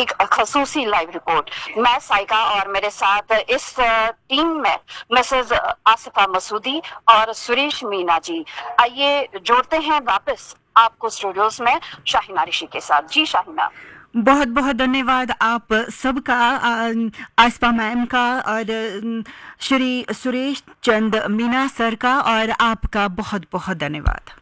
एक खसूसी live report. मैं साइका और मेरे साथ इस टीम में मिसेज आसिफा मसूदी और सुरेश मीना जी। आइए जोड़ते हैं वापस आपको स्टूडियोज में शाहिना ऋषि के साथ। जी शाहिना। बहुत बहुत धन्यवाद आप सबका, आसपा मैम का और श्री सुरेश चंद मीना सर का, और आपका बहुत बहुत धन्यवाद।